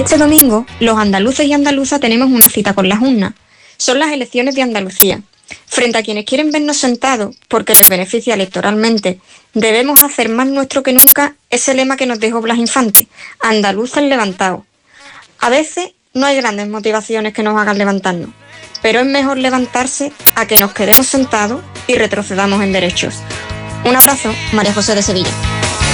Este domingo, los andaluces y andaluzas tenemos una cita con las urnas. Son las elecciones de Andalucía. Frente a quienes quieren vernos sentados, porque les beneficia electoralmente, debemos hacer más nuestro que nunca ese lema que nos dejó Blas Infante: andaluces levantados. A veces no hay grandes motivaciones que nos hagan levantarnos, pero es mejor levantarse a que nos quedemos sentados y retrocedamos en derechos. Un abrazo, María José de Sevilla.